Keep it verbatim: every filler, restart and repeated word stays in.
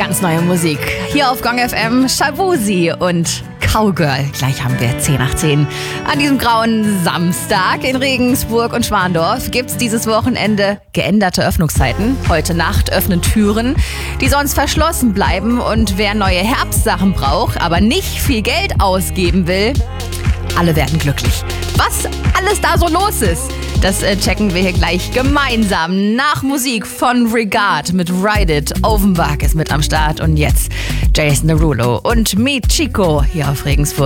Ganz neue Musik. Hier auf Gong F M, Shaboozey und Cowgirl. Gleich haben wir zehn nach zehn. An diesem grauen Samstag in Regensburg und Schwandorf gibt es dieses Wochenende geänderte Öffnungszeiten. Heute Nacht öffnen Türen, die sonst verschlossen bleiben. Und wer neue Herbstsachen braucht, aber nicht viel Geld ausgeben will, alle werden glücklich. Was alles da so los ist, das äh, checken wir hier gleich gemeinsam. Nach Musik von Regard mit Ride It. Offenbach ist mit am Start. Und jetzt Jason Derulo und Meet Chico hier auf Regensburg.